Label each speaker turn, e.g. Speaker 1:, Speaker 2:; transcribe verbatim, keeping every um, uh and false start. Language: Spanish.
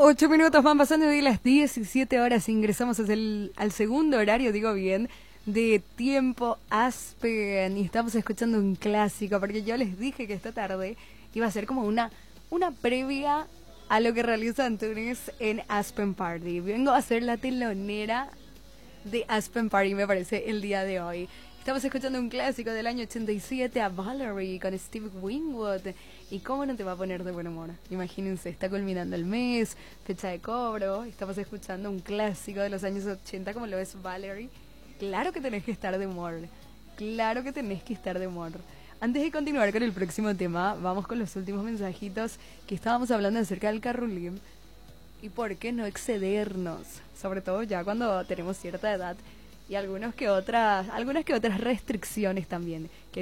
Speaker 1: Ocho minutos van pasando de las diecisiete horas. Ingresamos hacia el, al segundo horario, digo bien, de Tiempo Aspen. Y estamos escuchando un clásico, porque yo les dije que esta tarde iba a ser como una, una previa a lo que realiza Antunes en Aspen Party. Vengo a ser la telonera de Aspen Party, me parece, el día de hoy. Estamos escuchando un clásico del año ochenta y siete, a Valerie con Steve Winwood. ¿Y cómo no te va a poner de buen humor? Imagínense, está culminando el mes, fecha de cobro. Estamos escuchando un clásico de los años ochenta como lo es Valerie. Claro que tenés que estar de humor. Claro que tenés que estar de humor. Antes de continuar con el próximo tema, vamos con los últimos mensajitos que estábamos hablando acerca del carrulín. Y por qué no excedernos, sobre todo ya cuando tenemos cierta edad y algunos que otras, algunas que otras restricciones también. Que